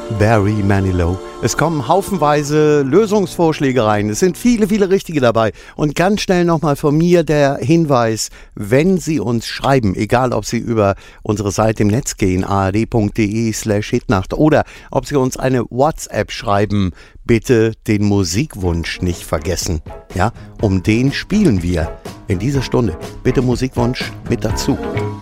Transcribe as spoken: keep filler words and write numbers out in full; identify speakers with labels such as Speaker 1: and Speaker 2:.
Speaker 1: Barry Manilow. Es kommen haufenweise Lösungsvorschläge rein. Es sind viele, viele richtige dabei. Und ganz schnell nochmal von mir der Hinweis, wenn Sie uns schreiben, egal ob Sie über unsere Seite im Netz gehen, ard.de slash hitnacht oder ob Sie uns eine WhatsApp schreiben, bitte den Musikwunsch nicht vergessen. Ja, um den spielen wir in dieser Stunde. Bitte Musikwunsch mit dazu.